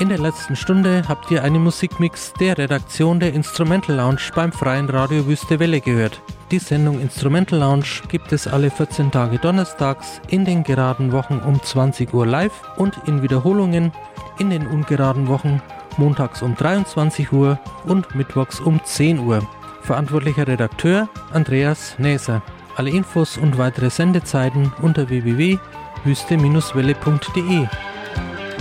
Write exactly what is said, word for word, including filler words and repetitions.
In der letzten Stunde habt ihr einen Musikmix der Redaktion der Instrumental Lounge beim Freien Radio Wüste Welle gehört. Die Sendung Instrumental Lounge gibt es alle vierzehn Tage donnerstags in den geraden Wochen um zwanzig Uhr live und in Wiederholungen in den ungeraden Wochen montags um dreiundzwanzig Uhr und mittwochs um zehn Uhr. Verantwortlicher Redakteur Andreas Näser. Alle Infos und weitere Sendezeiten unter w w w punkt wüste Bindestrich welle punkt de.